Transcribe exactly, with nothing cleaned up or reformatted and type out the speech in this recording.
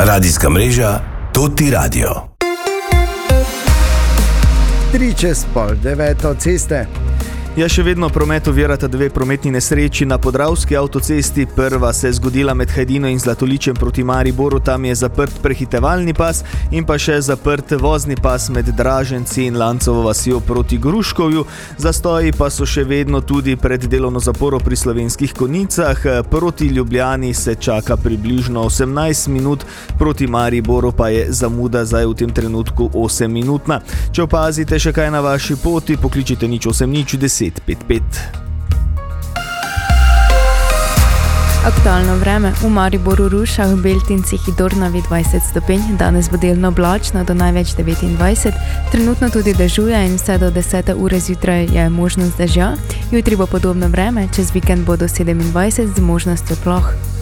Radijska mreža Toti Radio. Tri čez pol deveto ceste. Ja, še vedno promet ovirata dve prometni nesreči na Podravski avtocesti. Prva se je zgodila med Hajdino in Zlatoličem proti Mariboru, tam je zaprt prehitevalni pas in pa še zaprt vozni pas med Draženci in Lancovo vasjo proti Gruškovju. Zastoji pa so še vedno tudi pred delovno zaporo pri Slovenskih Konjicah. Proti Ljubljani se čaka približno osemnajst minut, proti Mariboru pa je zamuda zdaj v tem trenutku osem minutna. Če opazite še kaj na vaši poti, pokličite nič osem nič deset pet pet. Aktualno vreme. V Mariboru, Rušah, Beltincih in Dornavi dvajset stopinj, danes bo delno oblačno do največ devetindvajset, trenutno tudi dežuje in vse do desete ure zjutraj je možnost dežja. Jutri bo podobno vreme, čez vikend bo do sedemindvajset z možnostjo ploh.